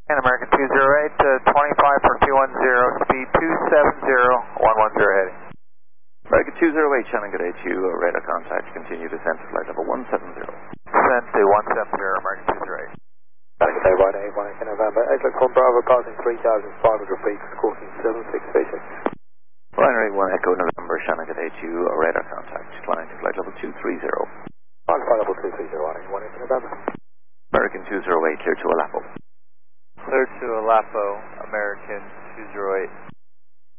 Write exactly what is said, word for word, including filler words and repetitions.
And American two zero eight, uh, twenty-five for two one zero, speed two seven zero, one one zero heading. American two zero eight, Shannon, good eight, you, uh, radar contact, continue descent to flight level one seven zero. Descent to one seven zero, American two zero eight. Shannon, good day, one eight, one eight, November, Echo Con Bravo, passing three thousand five hundred feet, squawking seven six station. Binary one Echo November, Shannon, good eight, you, uh, radar contact, declining to flight level two three zero. Flight level two three zero, one eight, one eight, November. American two zero eight, clear to Alapo. Clear to Alapo, American two zero eight.